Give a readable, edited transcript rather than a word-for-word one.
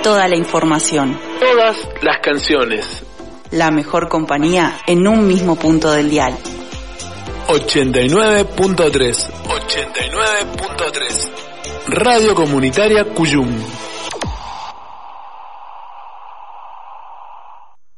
toda la información. Todas las canciones. La mejor compañía en un mismo punto del dial. 89.3. Radio Comunitaria Cuyum.